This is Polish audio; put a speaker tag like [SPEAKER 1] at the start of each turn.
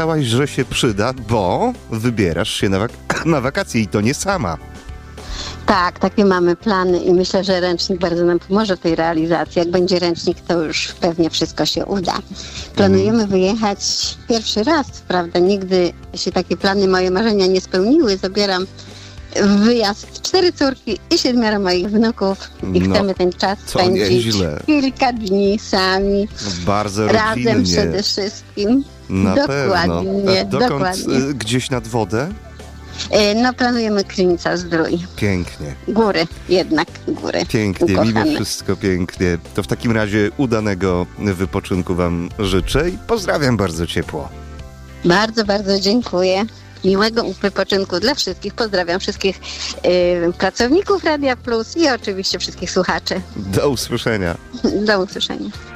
[SPEAKER 1] Powiedziałaś, że się przyda, bo wybierasz się na wakacje i to nie sama.
[SPEAKER 2] Tak, takie mamy plany i myślę, że ręcznik bardzo nam pomoże w tej realizacji. Jak będzie ręcznik, to już pewnie wszystko się uda. Planujemy wyjechać pierwszy raz, prawda? Nigdy się takie plany, moje marzenia nie spełniły. Zabieram w wyjazd 4 córki i 7 moich wnuków i chcemy ten czas spędzić kilka dni sami.
[SPEAKER 1] Bardzo
[SPEAKER 2] razem
[SPEAKER 1] rodzinnie.
[SPEAKER 2] Przede wszystkim.
[SPEAKER 1] Na
[SPEAKER 2] Dokładnie,
[SPEAKER 1] pewno. Dokąd?
[SPEAKER 2] dokładnie.
[SPEAKER 1] Gdzieś nad wodę?
[SPEAKER 2] No planujemy Krynica-Zdrój.
[SPEAKER 1] Pięknie.
[SPEAKER 2] Góry, jednak góry.
[SPEAKER 1] Pięknie,
[SPEAKER 2] Ukochane.
[SPEAKER 1] mimo wszystko pięknie. To w takim razie udanego wypoczynku wam życzę i pozdrawiam bardzo ciepło.
[SPEAKER 2] Bardzo, bardzo dziękuję. Miłego wypoczynku dla wszystkich. Pozdrawiam wszystkich pracowników Radia Plus i oczywiście wszystkich słuchaczy.
[SPEAKER 1] Do usłyszenia.
[SPEAKER 2] Do usłyszenia.